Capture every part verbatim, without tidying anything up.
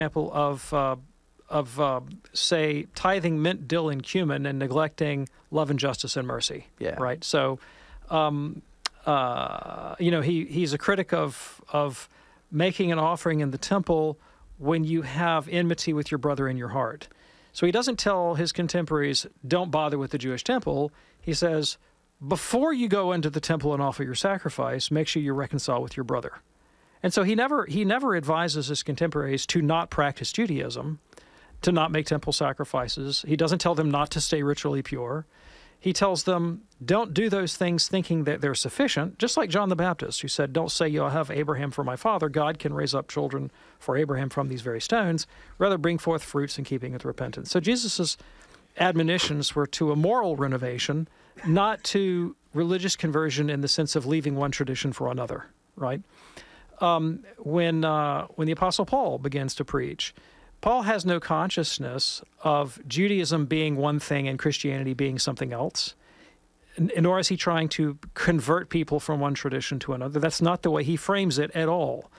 example of, uh, of uh, say, tithing mint, dill, and cumin and neglecting love and justice and mercy. Yeah. Right? So, um, uh, you know, he, he's a critic of, of making an offering in the temple when you have enmity with your brother in your heart. So he doesn't tell his contemporaries, don't bother with the Jewish temple. He says, before you go into the temple and offer your sacrifice, make sure you reconcile with your brother. And so he never he never advises his contemporaries to not practice Judaism, to not make temple sacrifices. He doesn't tell them not to stay ritually pure. He tells them, don't do those things thinking that they're sufficient, just like John the Baptist, who said, don't say you'll have Abraham for my father. God can raise up children for Abraham from these very stones. Rather, bring forth fruits in keeping with repentance. So Jesus' admonitions were to a moral renovation, not to religious conversion in the sense of leaving one tradition for another, right? Um, when, uh, when the Apostle Paul begins to preach, Paul has no consciousness of Judaism being one thing and Christianity being something else, nor is he trying to convert people from one tradition to another. That's not the way he frames it at all.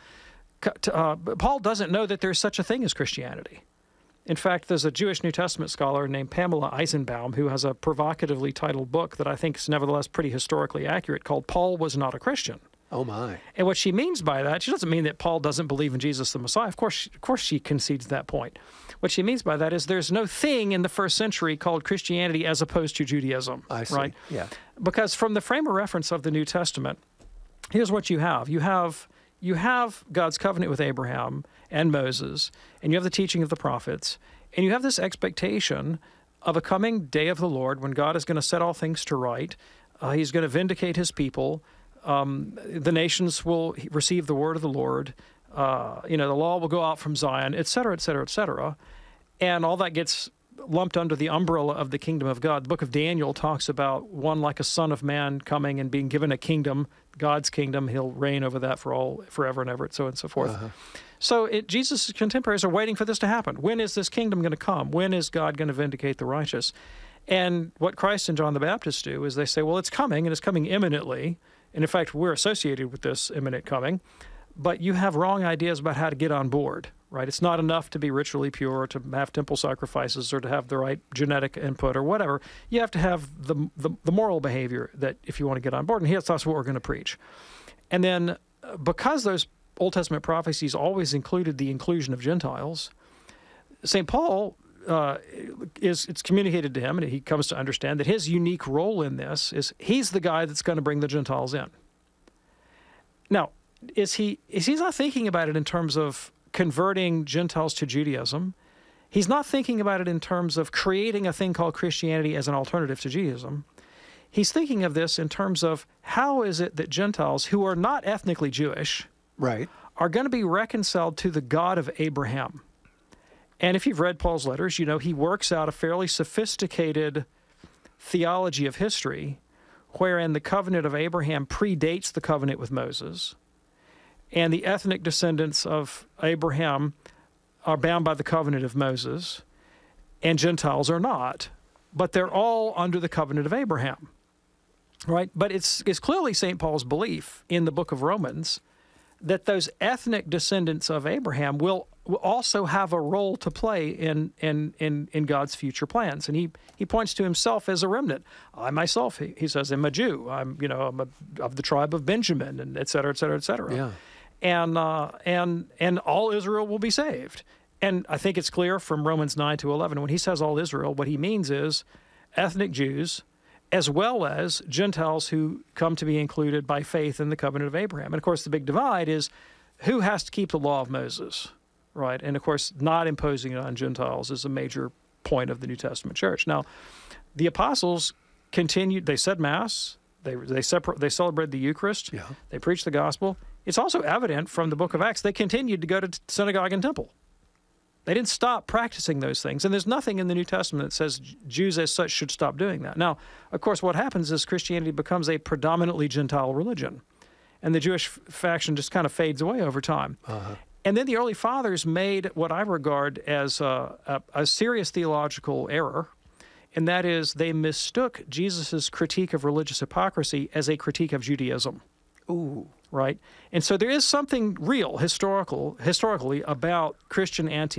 Uh, Paul doesn't know that there's such a thing as Christianity. In fact, there's a Jewish New Testament scholar named Pamela Eisenbaum who has a provocatively titled book that I think is nevertheless pretty historically accurate called Paul Was Not a Christian. Oh, my. And what she means by that, she doesn't mean that Paul doesn't believe in Jesus the Messiah. Of course, of course she concedes that point. What she means by that is there's no thing in the first century called Christianity as opposed to Judaism. I see. Right? Yeah. Because from the frame of reference of the New Testament, here's what you have. You have you have God's covenant with Abraham and Moses, and you have the teaching of the prophets, and you have this expectation of a coming day of the Lord when God is going to set all things to right. Uh, he's going to vindicate his people. Um, the nations will receive the word of the Lord. Uh, you know, the law will go out from Zion, et cetera, et cetera, et cetera. And all that gets lumped under the umbrella of the kingdom of God. The book of Daniel talks about one like a son of man coming and being given a kingdom, God's kingdom. He'll reign over that for all, forever and ever, so on and so forth. Uh-huh. So it, Jesus' contemporaries are waiting for this to happen. When is this kingdom going to come? When is God going to vindicate the righteous? And what Christ and John the Baptist do is they say, well, it's coming, and it's coming imminently. And in fact, we're associated with this imminent coming, but you have wrong ideas about how to get on board, right? It's not enough to be ritually pure, to have temple sacrifices, or to have the right genetic input or whatever. You have to have the, the, the moral behavior that if you want to get on board, and here's that's what we're going to preach. And then because those Old Testament prophecies always included the inclusion of Gentiles, Saint Paul Uh, is it's communicated to him, and he comes to understand that his unique role in this is he's the guy that's going to bring the Gentiles in. Now, is he is he's not thinking about it in terms of converting Gentiles to Judaism. He's not thinking about it in terms of creating a thing called Christianity as an alternative to Judaism. He's thinking of this in terms of how is it that Gentiles who are not ethnically Jewish, right, are going to be reconciled to the God of Abraham. And if you've read Paul's letters, you know he works out a fairly sophisticated theology of history wherein the covenant of Abraham predates the covenant with Moses, and the ethnic descendants of Abraham are bound by the covenant of Moses, and Gentiles are not, but they're all under the covenant of Abraham, right? But it's, it's clearly Saint Paul's belief in the book of Romans that those ethnic descendants of Abraham will will also have a role to play in in in, in God's future plans. And he he points to himself as a remnant. I myself, he, he says, am a Jew. I'm you know I'm a, of the tribe of Benjamin, and et cetera, et cetera, et cetera. Yeah. And uh, and and all Israel will be saved. And I think it's clear from Romans nine to eleven when he says all Israel, what he means is ethnic Jews, as well as Gentiles who come to be included by faith in the covenant of Abraham. And of course, the big divide is who has to keep the law of Moses. Right, and of course, not imposing it on Gentiles is a major point of the New Testament church. Now, the apostles continued; they said Mass, they they separ- they celebrated the Eucharist, yeah. They preached the gospel. It's also evident from the Book of Acts they continued to go to synagogue and temple. They didn't stop practicing those things, and there's nothing in the New Testament that says Jews as such should stop doing that. Now, of course, what happens is Christianity becomes a predominantly Gentile religion, and the Jewish f- faction just kind of fades away over time. Uh-huh. And then the early fathers made what I regard as a, a, a serious theological error, and that is they mistook Jesus' critique of religious hypocrisy as a critique of Judaism. Ooh. Right? And so there is something real, historical, historically, about Christian anti